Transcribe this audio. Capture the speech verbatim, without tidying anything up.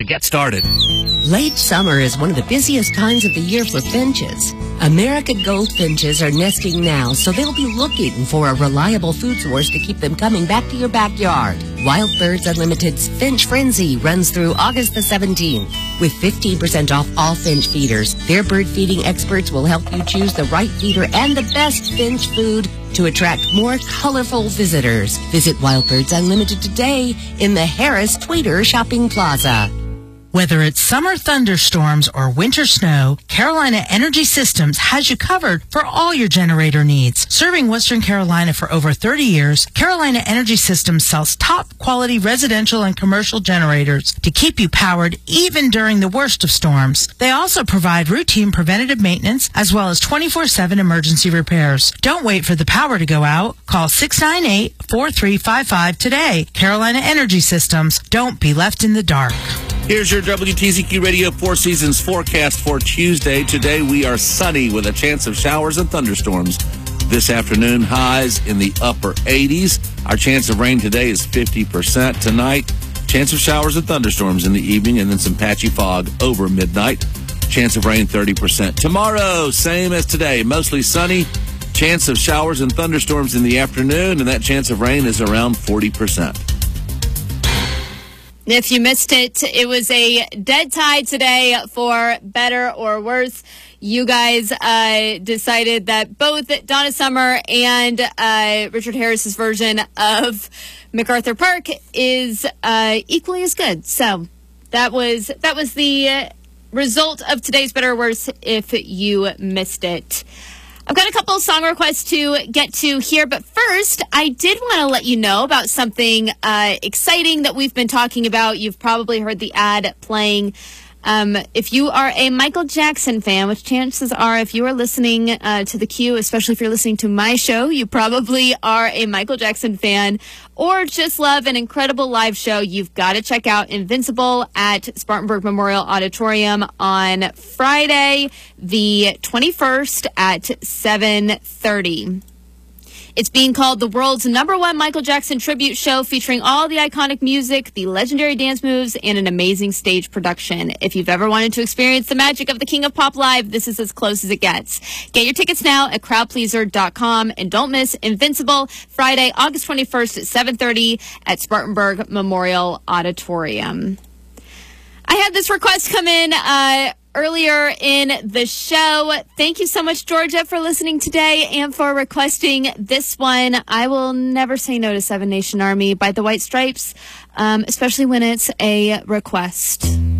get started. Late summer is one of the busiest times of the year for finches. American goldfinches are nesting now, so they'll be looking for a reliable food source to keep them coming back to your backyard. Wild Birds Unlimited's Finch Frenzy runs through August the seventeenth. With fifteen percent off all finch feeders, their bird feeding experts will help you choose the right feeder and the best finch food to attract more colorful visitors. Visit Wild Birds Unlimited today in the Harris Tweeter Shopping Plaza. Whether it's summer thunderstorms or winter snow, Carolina Energy Systems has you covered for all your generator needs. Serving Western Carolina for over thirty years, Carolina Energy Systems sells top-quality residential and commercial generators to keep you powered even during the worst of storms. They also provide routine preventative maintenance as well as twenty-four seven emergency repairs. Don't wait for the power to go out. Call six nine eight, four three five five today. Carolina Energy Systems. Don't be left in the dark. Here's your W T Z Q Radio Four Seasons forecast for Tuesday. Today we are sunny with a chance of showers and thunderstorms. This afternoon, highs in the upper eighties. Our chance of rain today is fifty percent. Tonight, chance of showers and thunderstorms in the evening and then some patchy fog over midnight. Chance of rain thirty percent. Tomorrow, same as today, mostly sunny. Chance of showers and thunderstorms in the afternoon, and that chance of rain is around forty percent. If you missed it, it was a dead tie today for better or worse. You guys uh, decided that both Donna Summer and uh, Richard Harris's version of MacArthur Park is uh, equally as good. So that was that was the uh, result of today's better or worse if you missed it. I've got a couple of song requests to get to here, but first, I did want to let you know about something uh, exciting that we've been talking about. You've probably heard the ad playing. Um, if you are a Michael Jackson fan, which chances are if you are listening uh, to the Q, especially if you're listening to my show, you probably are a Michael Jackson fan or just love an incredible live show, you've got to check out Invincible at Spartanburg Memorial Auditorium on Friday, the twenty-first at seven thirty. It's being called the world's number one Michael Jackson tribute show, featuring all the iconic music, the legendary dance moves, and an amazing stage production. If you've ever wanted to experience the magic of the King of Pop live, this is as close as it gets. Get your tickets now at crowd pleaser dot com, and don't miss Invincible, Friday, August twenty-first at seven thirty at Spartanburg Memorial Auditorium. I had this request come in uh, earlier in the show. Thank you so much, Georgia, for listening today and for requesting this one. I will never say no to Seven Nation Army by the White Stripes, um, especially when it's a request.